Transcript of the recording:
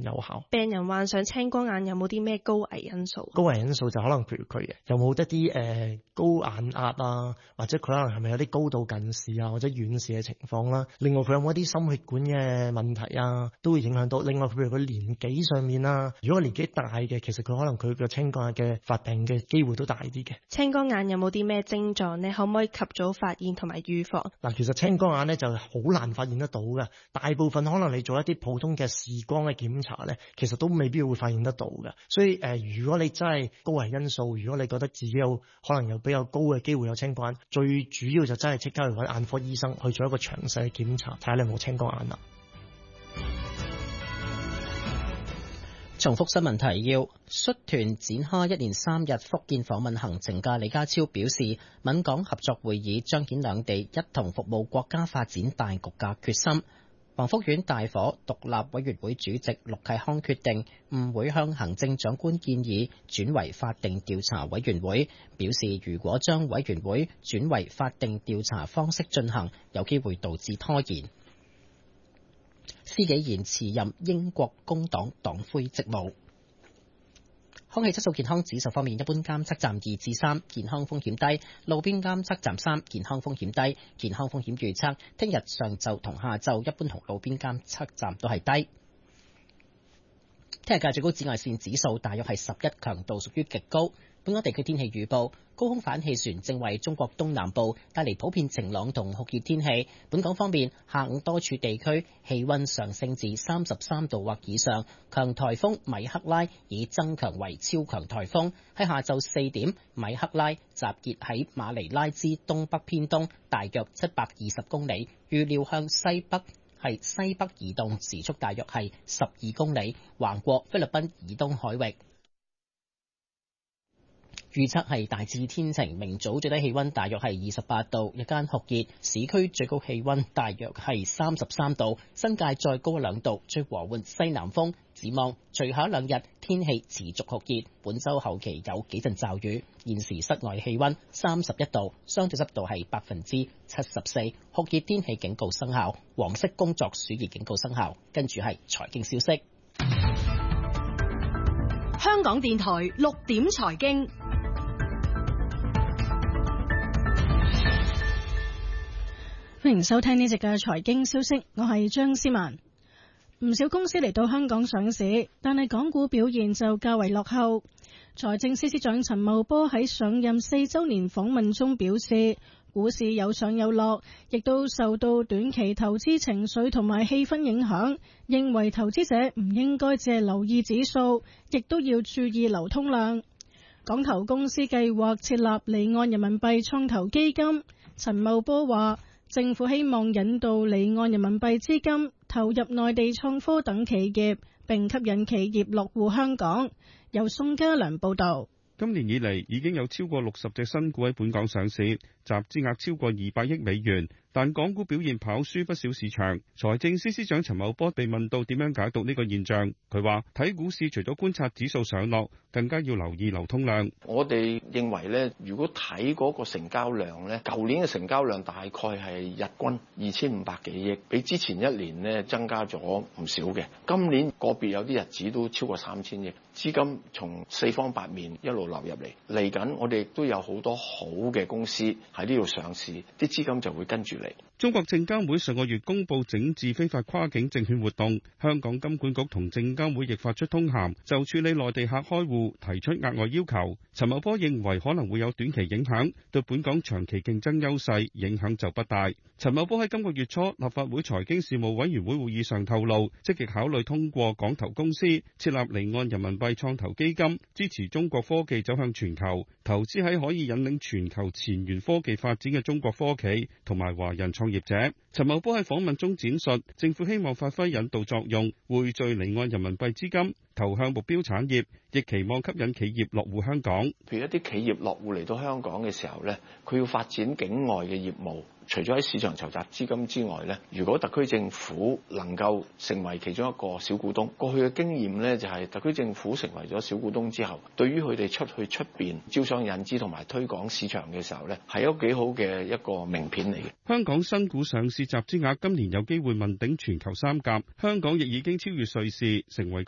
全有效。 病人患上青光眼有冇啲咩高危因素？ 高危因素就可能譬如佢有冇一啲高眼壓啊，或者佢可能係咪有啲高度近視啊，或者遠視嘅情況啦。另外佢有冇一啲心血管嘅問題啊，都會影響到。另外譬如佢年紀上面啊，如果年紀大嘅，其實佢可能佢嘅青光眼嘅發病嘅機會都大啲嘅。 青光眼有冇啲咩症狀呢？可唔可以及早發現同埋預防？ 嗱，其實青光眼咧就好難發現得到嘅，大部分可能你做一啲普通嘅視光嘅檢查咧，其實都未必會發現得到嘅。所以如果你真係高危因素，如果你覺得自己可能有比較高嘅機會有青光眼，最主要就真係即刻去揾眼科醫生去做一個詳細嘅檢查，睇下你有冇青光眼啦。 重複新聞提要：率團展開1連3日福建訪問行程嘅李家超表示，閩港合作會議彰顯兩地一同服務國家發展大局嘅決心。黃福苑大火獨立委員會主席陸啟康決定唔會向行政長官建議轉為法定調查委員會，表示如果將委員會轉為法定調查方式進行，有機會導致拖延。施紀賢辭任英國工黨黨魁職務。空氣質素健康指數方面，一般監測站2至3，健康風險低；路邊監測站3，健康風險低。健康風險預測，聽日上晝同下晝一般同路邊監測站都係低。聽日嘅最高紫外線指數大約係11，強度屬於極高。本港地區天氣預報，高空反氣旋正為中國東南部帶嚟普遍晴朗同酷熱天氣。本港方面，下午多處地區氣溫上升至33度或以上。強颱風米克拉已增強為超強颱風。喺下晝4點，米克拉集結喺馬尼拉之東北偏東，大約720公里，預料向西北移動，時速大約係12公里，橫過菲律賓以東海域。預測係大致天晴，明早最低氣溫大約係28度，日間酷熱，市區最高氣溫大約係33度，新界再高2度，吹和緩西南風。展望隨後2日天氣持續酷熱，本週後期有幾陣驟雨。現時室外氣溫31度，相對濕度係74%，酷熱天氣警告生效，黃色工作暑熱警告生效。跟住係財經消息。 香港電台6點財經。歡迎收聽呢集嘅財經消息，我係張思文。唔少公司嚟到香港上市，但係港股表現就較為落後。財政司司長陳茂波喺上任4週年訪問中表示，股市有上有落，亦都受到短期投資情緒同埋氣氛影響，認為投資者唔應該只係留意指數，亦都要注意流通量。港投公司計劃設立離岸人民幣創投基金，陳茂波話，政府希望引導離岸人民幣資金投入內地創科等企業，並吸引企業落戶香港。由宋家良報道。 今年以嚟已經有超過60隻新股喺本港上市，集資額超過200億美元，但港股表現跑輸不少市場。財政司司長陳茂波被問到點樣解讀呢個現象，佢話睇股市除咗觀察指數上落，更加要留意流通量。 我哋認為咧，如果睇嗰個成交量咧，舊年嘅成交量大概係日均2500幾億，比之前一年咧增加咗唔少嘅。今年個別有啲日子都超過3000億，資金從四方八面一路流入嚟。嚟緊我哋亦都有好多好嘅公司喺呢度上市，啲資金就會跟住嚟。 中國證監會上個月公布整治非法跨境證券活動，香港金管局同證監會亦發出通函，就處理內地客開戶提出額外要求。陳茂波認為可能會有短期影響，對本港長期競爭優勢影響就不大。陳茂波喺今個月初立法會財經事務委員會會議上透露，積極考慮通過港投公司設立離岸人民幣創投基金，支持中國科技走向全球，投資喺可以引領全球前沿科技發展嘅中國科企同埋華人創業者。陳茂波喺訪問中展述，政府希望發揮引導作用，匯聚離岸人民幣資金投向目標產業，亦期望吸引企業落戶香港。 譬如一啲企業落戶嚟到香港嘅時候咧，佢要發展境外嘅業務，除咗喺市場籌集資金之外咧，如果特區政府能夠成為其中一個小股東，過去嘅經驗咧就係特區政府成為咗小股東之後，對於佢哋出去出邊招商引資同埋推廣市場嘅時候咧，係一個幾好嘅一個名片嚟嘅。 香港新股上市集資額今年有機會問鼎全球3甲，香港亦已經超越瑞士，成為